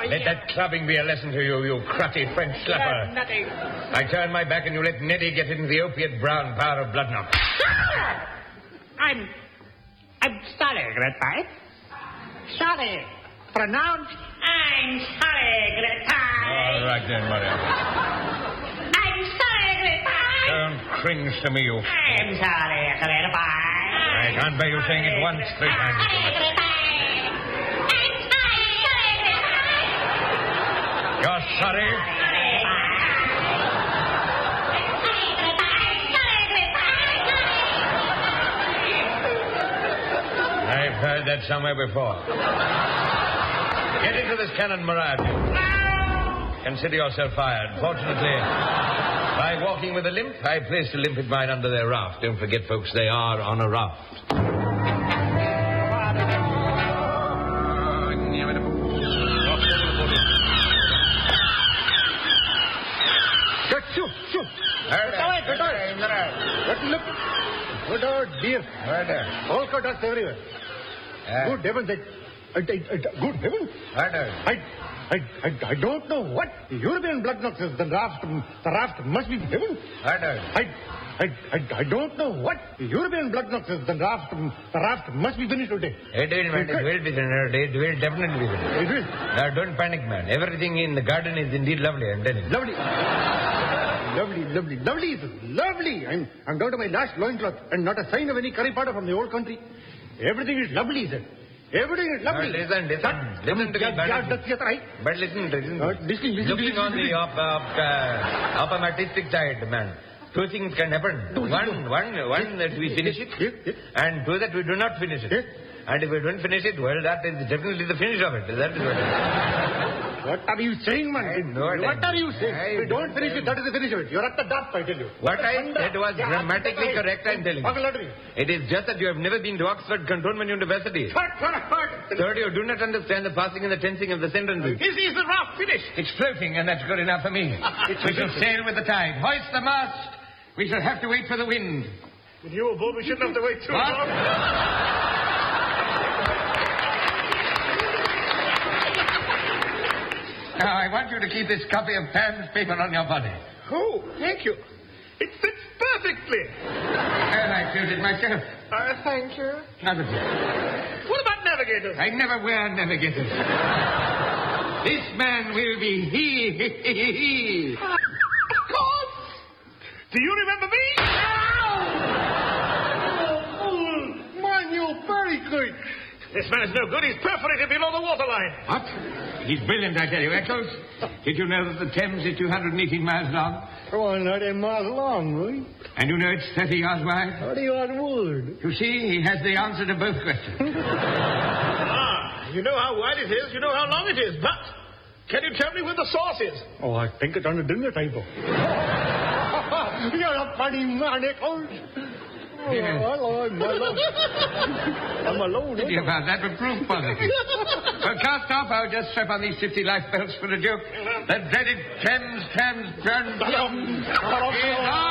Let that clubbing be a lesson to you, you crusty French slapper. Nothing. I turn my back and you let Neddy get into the opiate brown powder of blood knock. I'm sorry, Gretchen. Sorry. Pronounced, I'm sorry, Gretchen. All right then, Maria. I'm sorry, Gretchen. Don't cringe to me, you... I'm sorry, Gretchen. I can't bear you saying it once, 3 times. You're sorry? I've heard that somewhere before. Get into this cannon, Maria. Consider yourself fired. Fortunately, by walking with a limp, I placed a limpet mine under their raft. Don't forget, folks, they are on a raft. Good dear. Polka dots everywhere. Good heavens. Good heavens. I don't know what European blood knocks is. The raft must be heaven. I don't know what European blood knocks is. The raft must be finished today. It will, man. It will be finished. It will definitely be finished. It will. Now, don't panic, man. Everything in the garden is indeed lovely, I'm telling you. Lovely. Lovely. Lovely. I'm down to my last loincloth and not a sign of any curry powder from the old country. Everything is lovely, sir. Everything is lovely. Listen to me, that's right. But listen. Listen. Looking on the optimistic side, man. 2 things can happen. One that we finish it, yes. And 2 that we do not finish it. Yes. And if we don't finish it, well, that is definitely the finish of it. That is what it is. What are you saying, man? What are you saying? If we don't finish it, that is the finish of it. You're at the dark, I tell you. What I said was grammatically correct, I'm telling you. It is just that you have never been to Oxford Cantonment University. Third, you do not understand the passing and the tensing of the sentences. Is the raft finished? It's floating, and that's good enough for me. We shall sail with the tide. Hoist the mast. We shall have to wait for the wind. With you aboard, we shouldn't have to wait too long. Now, I want you to keep this copy of Pam's paper on your body. Oh, thank you. It fits perfectly. Well, I filled it myself. Thank you. Not at all. What about navigators? I never wear navigators. This man will be he. Of course. Do you remember me? Man, you're very good. This man is no good. He's perforated below the waterline. What? He's brilliant, I tell you, Eccles. Did you know that the Thames is 218 miles long? Oh, not a mile long, really. And you know it's 30 yards wide? 30 yards wide. You see, he has the answer to both questions. You know how wide it is, you know how long it is, but can you tell me where the source is? Oh, I think it's on the dinner table. You're a funny man, Eccles. Oh, I'm alone. I'm alone. Thinking about that would prove positive. Well, cast off. I'll just strap on these 50 lifebelts for the joke. The dreaded Thames is on.